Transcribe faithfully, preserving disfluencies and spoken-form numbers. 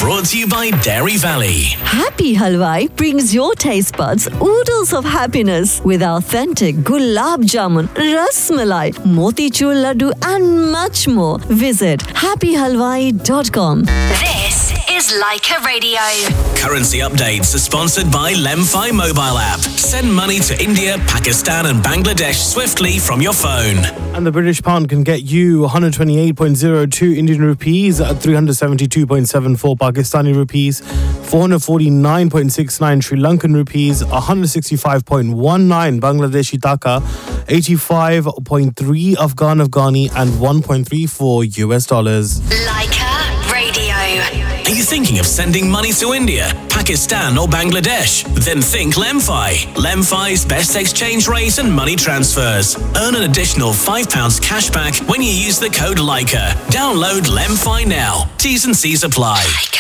brought to you by Dairy Valley. Happy Halwai brings your taste buds oodles of happiness with authentic gulab jamun, ras malai, motichur laddu and much more. Visit happy halwai dot com. This is Leica Radio. Currency updates are sponsored by Lemfi mobile app. Send money to India, Pakistan and Bangladesh swiftly from your phone. And the British pound can get you one hundred twenty-eight point zero two Indian rupees, three hundred seventy-two point seven four Pakistani rupees, four hundred forty-nine point six nine Sri Lankan rupees, one hundred sixty-five point one nine Bangladeshi taka, eighty-five point three Afghan Afghani and one point three four U S dollars. Leica Radio. Are you thinking of sending money to India, Pakistan or Bangladesh? Then think Lemfi. Lemfi's best exchange rate and money transfers. Earn an additional five pounds cash back when you use the code Leica. Download Lemfi now. T's and C's apply. Leica.